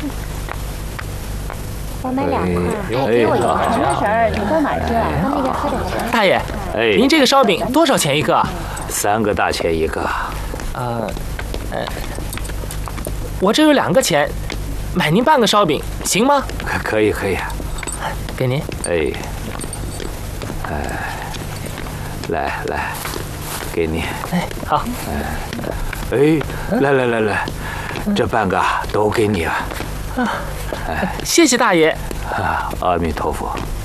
我买2块，给我1块。什么事儿？你到哪儿去了？到那边喝点茶。 大爷，您这个烧饼多少钱一个 ？3个大钱一个。 我这有2个钱，买您半个烧饼行吗？ 可以。 给您。 来，给你。 好。 来，这半个都给你啊。 谢谢大爷。 阿弥陀佛。